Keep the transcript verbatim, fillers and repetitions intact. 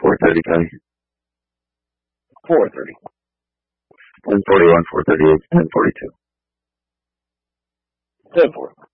four thirty, Connie. four thirty. ten forty-one, four thirty-eight, ten forty-two. ten forty.